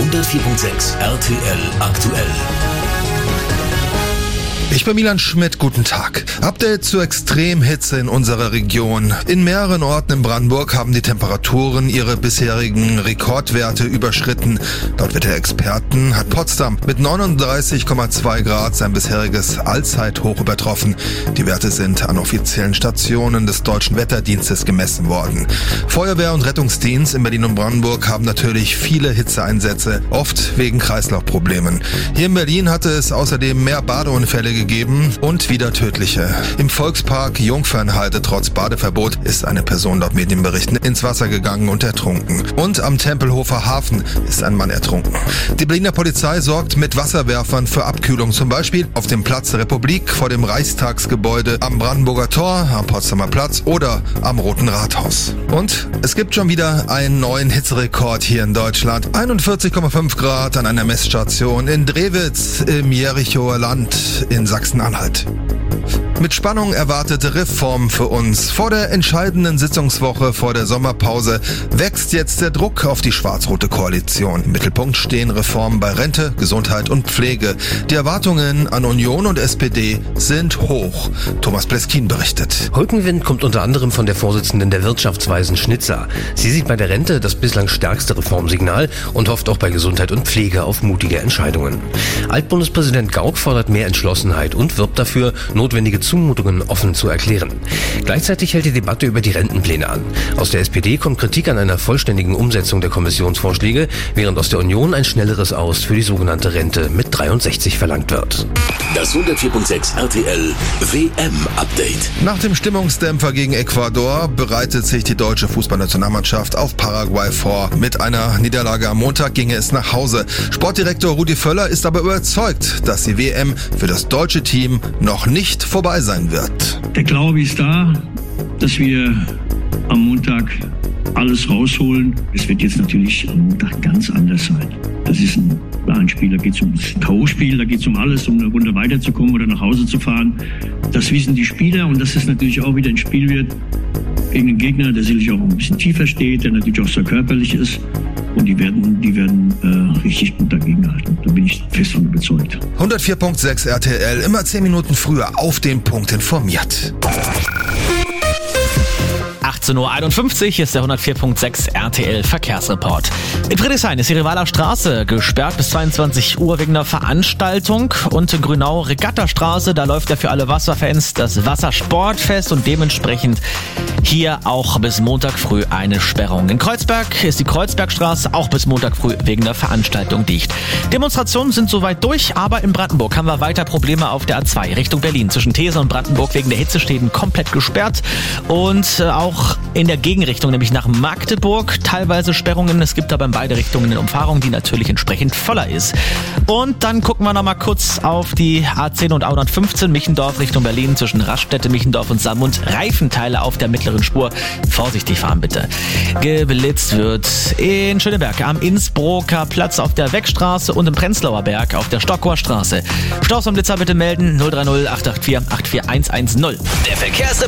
104.6 RTL aktuell. Ich bin Milan Schmidt, guten Tag. Update zur Extremhitze in unserer Region. In mehreren Orten in Brandenburg haben die Temperaturen ihre bisherigen Rekordwerte überschritten. Laut Wetterexperten hat Potsdam mit 39,2 Grad sein bisheriges Allzeithoch übertroffen. Die Werte sind an offiziellen Stationen des Deutschen Wetterdienstes gemessen worden. Feuerwehr und Rettungsdienst in Berlin und Brandenburg haben natürlich viele Hitzeeinsätze, oft wegen Kreislaufproblemen. Hier in Berlin hatte es außerdem mehr Badeunfälle gegeben und wieder tödliche. Im Volkspark Jungfernheide trotz Badeverbot ist eine Person laut Medienberichten ins Wasser gegangen und ertrunken. Und am Tempelhofer Hafen ist ein Mann ertrunken. Die Berliner Polizei sorgt mit Wasserwerfern für Abkühlung, zum Beispiel auf dem Platz der Republik, vor dem Reichstagsgebäude, am Brandenburger Tor, am Potsdamer Platz oder am Roten Rathaus. Und es gibt schon wieder einen neuen Hitzerekord hier in Deutschland. 41,5 Grad an einer Messstation in Drewitz im Jerichoer Land in Sachsen-Anhalt. Mit Spannung erwartete Reform für uns. Vor der entscheidenden Sitzungswoche vor der Sommerpause wächst jetzt der Druck auf die schwarz-rote Koalition. Im Mittelpunkt stehen Reformen bei Rente, Gesundheit und Pflege. Die Erwartungen an Union und SPD sind hoch. Thomas Pleskin berichtet. Rückenwind kommt unter anderem von der Vorsitzenden der Wirtschaftsweisen Schnitzer. Sie sieht bei der Rente das bislang stärkste Reformsignal und hofft auch bei Gesundheit und Pflege auf mutige Entscheidungen. Altbundespräsident Gauck fordert mehr Entschlossenheit und wirbt dafür, notwendige Zumutungen offen zu erklären. Gleichzeitig hält die Debatte über die Rentenpläne an. Aus der SPD kommt Kritik an einer vollständigen Umsetzung der Kommissionsvorschläge, während aus der Union ein schnelleres Aus für die sogenannte Rente mit 63 verlangt wird. Das 104.6 RTL WM-Update. Nach dem Stimmungsdämpfer gegen Ecuador bereitet sich die deutsche Fußballnationalmannschaft auf Paraguay vor. Mit einer Niederlage am Montag ginge es nach Hause. Sportdirektor Rudi Völler ist aber überzeugt, dass die WM für das deutsche Team noch nicht vorbei sein wird. Der Glaube ist da, dass wir am Montag alles rausholen. Es wird jetzt natürlich am Montag ganz anders sein. Das ist ein Spiel, da geht es ums K.O.-Spiel, da geht es um alles, um eine Runde weiterzukommen oder nach Hause zu fahren. Das wissen die Spieler und dass es natürlich auch wieder ein Spiel wird gegen einen Gegner, der sicherlich auch ein bisschen tiefer steht, der natürlich auch sehr körperlich ist. Und die werden richtig gut dagegenhalten. Da bin ich fest von überzeugt. 104.6 RTL, immer 10 Minuten früher auf den Punkt informiert. 18.51 Uhr, hier ist der 104.6 RTL Verkehrsreport. In Friedrichshain ist die Rivaler Straße gesperrt bis 22 Uhr wegen einer Veranstaltung und in Grünau Regattastraße, da läuft ja für alle Wasserfans das Wassersportfest und dementsprechend hier auch bis Montag früh eine Sperrung. In Kreuzberg ist die Kreuzbergstraße auch bis Montag früh wegen der Veranstaltung dicht. Demonstrationen sind soweit durch, aber in Brandenburg haben wir weiter Probleme auf der A2 Richtung Berlin. Zwischen These und Brandenburg wegen der Hitzestädten komplett gesperrt und auch in der Gegenrichtung, nämlich nach Magdeburg, teilweise Sperrungen. Es gibt aber in beide Richtungen eine Umfahrung, die natürlich entsprechend voller ist. Und dann gucken wir nochmal kurz auf die A10 und A115 Michendorf Richtung Berlin zwischen Raststätte, Michendorf und Saarmund. Reifenteile auf der mittleren Spur. Vorsichtig fahren bitte. Geblitzt wird in Schöneberg am Innsbrucker Platz auf der Wegstraße und im Prenzlauer Berg auf der Stockower Straße. Staus am Blitzer bitte melden 030 884 84110. Der Verkehrsreport